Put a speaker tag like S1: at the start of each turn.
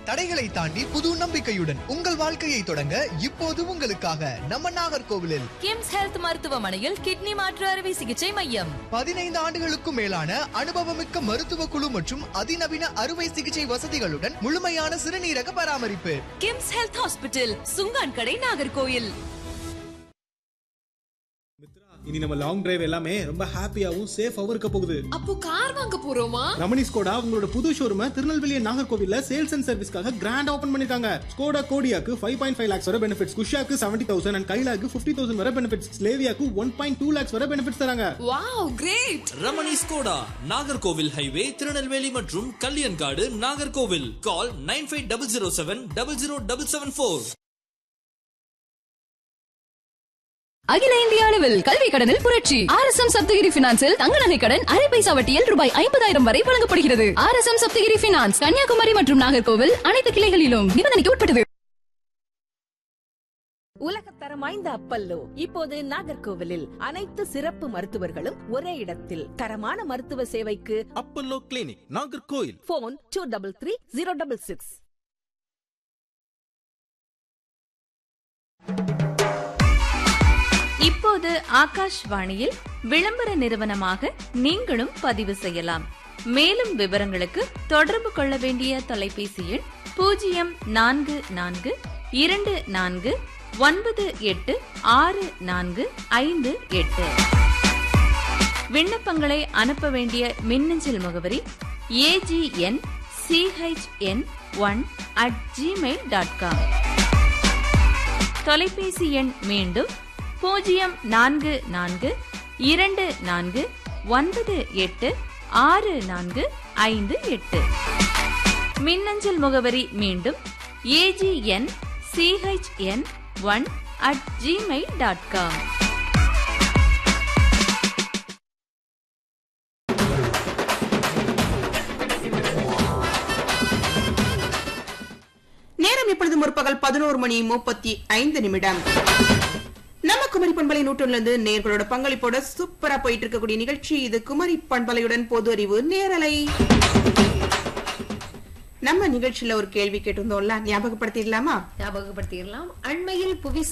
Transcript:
S1: தடைகளை தாண்டி புது நம்பிக்கையுடன் உங்கள் வாழ்க்கையை தொடங்க இப்போது உங்களுக்காக நம்ம நாகர்கோவிலில்
S2: கிம்ஸ் ஹெல்த் மருத்துவமனையில் கிட்னி மாற்று அறுவை சிகிச்சை மையம்.
S1: 15 ஆண்டுகளுக்கும் மேலான அனுபவமிக்க மருத்துவ குழு மற்றும் அதிநவீன அறுவை சிகிச்சை வசதிகளுடன் முழுமையான சிறுநீரக பராமரிப்பு.
S2: கிம்ஸ் ஹெல்த் ஹாஸ்பிட்டல், சுங்கான் கடை, நாகர்கோவில்.
S3: இனி நம்ம லாங் டிரைவ் எல்லாமே ரொம்ப ஹாப்பியாவும் சேஃபாவும் இருக்க போகுது.
S4: அப்போ கார் வாங்க போறோமா?
S3: ரமணி ஸ்கோடா உங்களோட புது ஷோரூமை திருநெல்வேலி நாகர்கோவில்ல சேல்ஸ் அண்ட் சர்வீஸ்க்காக கிராண்ட் ஓபன் பண்ணிருக்காங்க. ஸ்கோடா கோடியாக்கு 5.5 lakhs வரை பெனிஃபிட்ஸ், குஷாக்கு 70,000 and கைலாக்கு 50,000 வரை பெனிஃபிட்ஸ், ஸ்லேவியாக்கு 1.2 lakhs வரை பெனிஃபிட்ஸ் தராங்க.
S4: Wow, great!
S5: Ramani Skoda Nagercoil highway, Tirunelveli மற்றும் கல்யாண்காடு, நாகர்கோவில். கால் 9500700774.
S2: அகில இந்திய அளவில் கல்வி கடனில் புரட்சி. RSM சப்தகிரி பினான்சில் தங்க நகை கடன் அரை பைசா வட்டியில் ரூபாய் 50,000 வரை வழங்கப்படுகிறது. RSM சப்தகிரி பினான்ஸ், கன்னியாகுமரி மற்றும் நாகர்கோவில் அனைத்து கிளைகளிலும். நிபந்தனைக்கு உட்பட்டது.
S6: உலகத்தரம் வாய்ந்த அப்பல்லோ இப்போது நாகர்கோவிலில். அனைத்து சிறப்பு மருத்துவர்களும் ஒரே இடத்தில். தரமான மருத்துவ சேவைக்கு
S5: அப்பல்லோ கிளினிக், நாகர்கோவில்.
S6: போன் 233066.
S7: இப்போது ஆகாஷ்வாணியில் விளம்பர நிறுவனமாக நீங்களும் பதிவு செய்யலாம். மேலும் விவரங்களுக்கு தொடர்பு கொள்ள வேண்டிய தொலைபேசி எண் 0424986458. விண்ணப்பங்களை அனுப்ப வேண்டிய மின்னஞ்சல் முகவரி agn1@gmail.com. தொலைபேசி எண் மீண்டும் 0424986458. மின்னஞ்சல் முகவரி மீண்டும் agn1@gmail.com.
S8: நேரம் இப்பொழுது முற்பகல் 11:35. நம்ம குமரி பண்பலை 100 நேர்களோட பங்களிப்போட சூப்பரா போயிட்டு இருக்கக்கூடிய நிகழ்ச்சி இது குமரி பண்பலையுடன் பொது அறிவு நேரலை. நம்ம நிகழ்ச்சியில ஒரு கேள்வி கேட்டிருந்தோம்ல, ஞாபகப்படுத்திடலாமா?
S6: அண்மையில் புவி